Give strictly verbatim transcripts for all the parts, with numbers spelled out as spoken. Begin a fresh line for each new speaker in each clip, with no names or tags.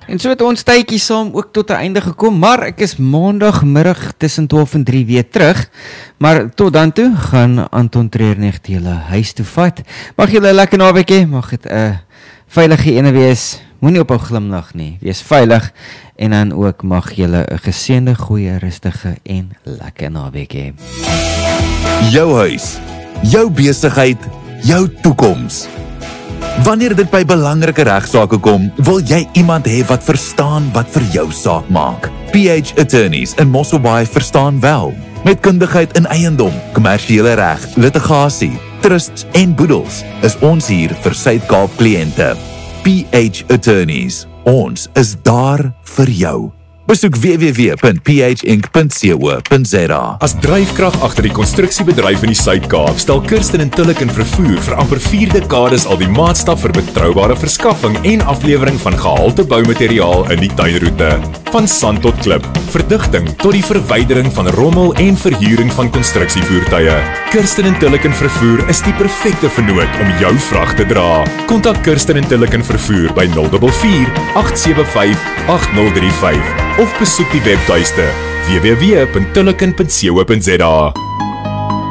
En so het ons tydjie saam ook tot 'n einde gekom, maar ek is maandagmiddag tussen twaalf en drie weer terug. Maar tot dan toe gaan Anton Treurnig julle huis toe vat. Mag julle 'n lekker naweek hê, mag dit 'n uh, veilige ene wees. Moenie ophou glimlag nie, wees veilig en dan ook mag julle 'n geseënde, goeie, rustige en lekker naweek hê.
Jou huis, jou besigheid, jou toekoms. Wanneer dit by belangrike regsaake kom, wil jy iemand hê wat verstaan wat vir jou saak maak. P H Attorneys in Mosselbaai verstaan wel. Met kundigheid in eiendom, kommersiële reg, litigasie, trusts en boedels is ons hier vir Suid-Kaap kliënte. P H Attorneys, ons is daar vir jou. Besoek w w w punt p h inc punt co punt z a.
As dryfkrag agter die konstruksiebedryf in die Suid-Kaap stel Kirsten en Tulliken Vervoer vir amper vier dekades al die maatstaf vir betroubare verskaffing en aflewering van gehalte boumateriaal in die tuinroete. Van sand tot klip, verdigting tot die verwydering van rommel en verhuuring van konstruksievoertuie. Kirsten en Tulliken Vervoer is die perfekte vennoot om jou vrag te dra. Kontak Kirsten en Tulliken Vervoer by nul vier vier, agt sewe vyf, agt nul drie vyf of besoek die webtuiste w w w punt tulliken punt co punt z a.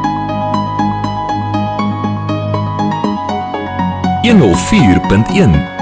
honderd vier punt een